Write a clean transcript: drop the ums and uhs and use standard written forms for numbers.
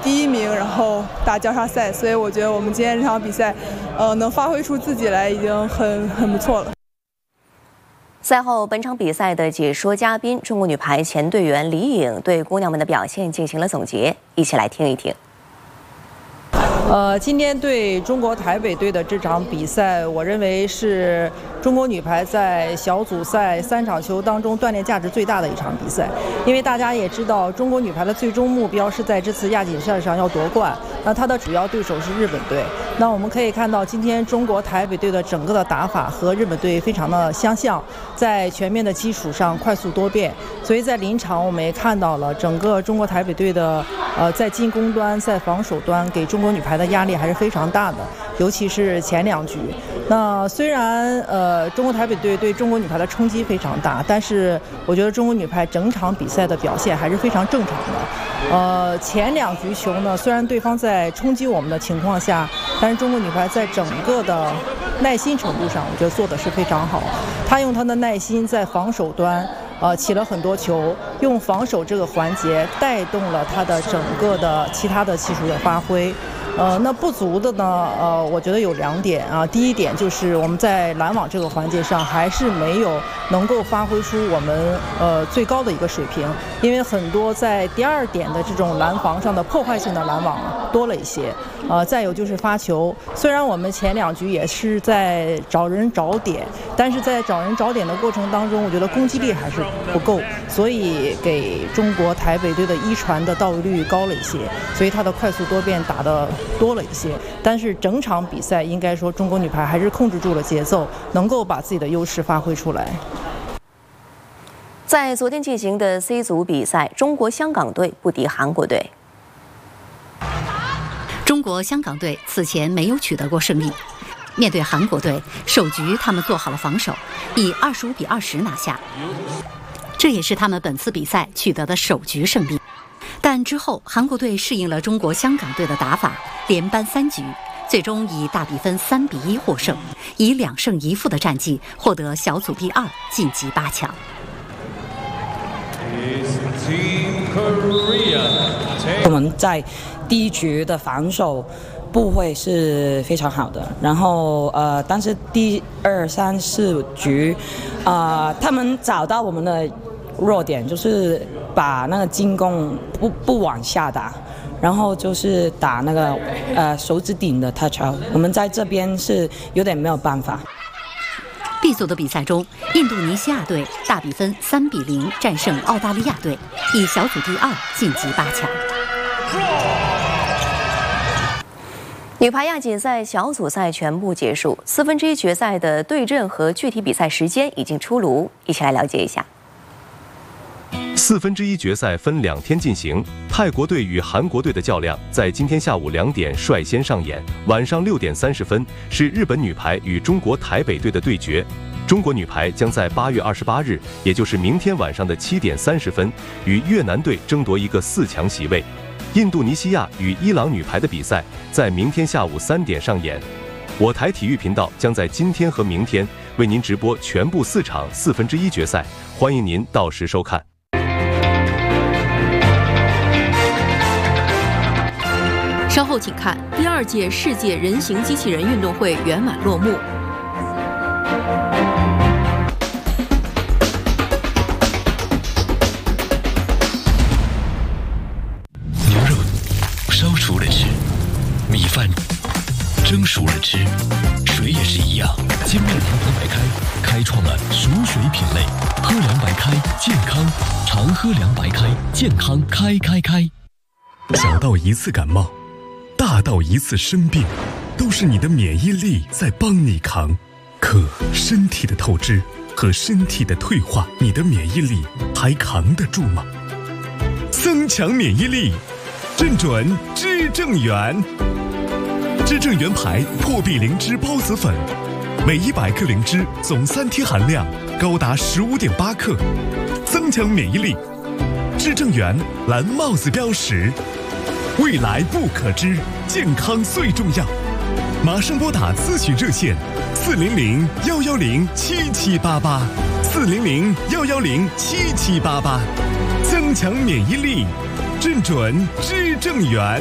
第1名，然后打交叉赛，所以我觉得我们今天这场比赛，能发挥出自己来已经很不错了。 赛后，本场比赛的解说嘉宾中国女排前队员李颖对姑娘们的表现进行了总结，一起来听一听。 今天对中国台北队的这场比赛，我认为是中国女排在小组赛3场球当中锻炼价值最大的一场比赛。因为大家也知道，中国女排的最终目标是在这次亚锦赛上要夺冠，那它的主要对手是日本队。那我们可以看到，今天中国台北队的整个的打法和日本队非常的相像，在全面的基础上快速多变，所以在临场我们也看到了整个中国台北队的在进攻端、在防守端给中国女排的压力还是非常大的，尤其是前2局。那虽然中国台北队对中国女排的冲击非常大，但是我觉得中国女排整场比赛的表现还是非常正常的。前2局球呢，虽然对方在冲击我们的情况下，但是中国女排在整个的耐心程度上，我觉得做的是非常好。她用她的耐心在防守端起了很多球，用防守这个环节带动了她的整个的其他的技术的发挥。那不足的呢，我觉得有2点啊。第一点就是我们在拦网这个环节上还是没有能够发挥出我们最高的一个水平，因为很多在第2点的这种拦防上的破坏性的拦网多了一些。再有就是发球，虽然我们前2局也是在找人找点，但是在找人找点的过程当中，我觉得攻击力还是不够，所以给中国台北队的一传的到位率高了一些，所以它的快速多变打得多了一些。但是整场比赛应该说中国女排还是控制住了节奏，能够把自己的优势发挥出来。 在昨天进行的 C 组比赛，中国香港队不敌韩国队。 中国香港队此前没有取得过胜利，面对韩国队，首局他们做好了防守，以25比20拿下，这也是他们本次比赛取得的首局胜利。但之后韩国队适应了中国香港队的打法，连扳3局，最终以大比分3比1获胜，以2胜1负的战绩获得小组第2，晋级8强。 我们在第1局的防守不会是非常好的，然后但是第2、3、4局，他们找到我们的弱点，就是把那个进攻不往下打，然后就是打那个手指顶的 touch out， 我们在这边是有点没有办法。 B 组的比赛中，印度尼西亚队大比分3比0战胜澳大利亚队，以小组第2晋级8强。 女排亚锦赛小组赛全部结束，1/4决赛的对阵和具体比赛时间已经出炉，一起来了解一下。 1/4决赛分2天进行，泰国队与韩国队的较量在今天下午2点率先上演，晚上6点30分是日本女排与中国台北队的对决。中国女排将在8月28日，也就是明天晚上的7点30分，与越南队争夺一个4强席位。印度尼西亚与伊朗女排的比赛在明天下午3点上演。我台体育频道将在今天和明天为您直播全部4场1/4决赛，欢迎您到时收看。 稍后请看第2届世界人形机器人运动会圆满落幕。 牛肉烧熟了吃，米饭蒸熟了吃，水也是一样。金麦堂白开开创了熟水品类，喝凉白开健康，常喝凉白开健康开。小到1次感冒，大到1次生病，都是你的免疫力在帮你扛。可身体的透支和身体的退化，你的免疫力还扛得住吗？增强免疫力，正准知正元。知正元牌破壁灵芝孢子粉，每100克灵芝总3天含量高达15.8克，增强免疫力。知正元蓝帽子标识，未来不可知，健康最重要。马上拨打咨询热线400-110-7788，400-110-7788，增强免疫力，正准知正元。